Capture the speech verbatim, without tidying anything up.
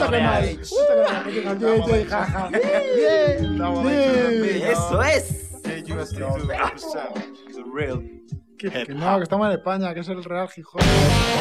puta que mal. Puta que mal. Que digan, ye, ye, jaja. Ye, ye. Eso es. Que, que no, que estamos en España, que es el Real Gijón.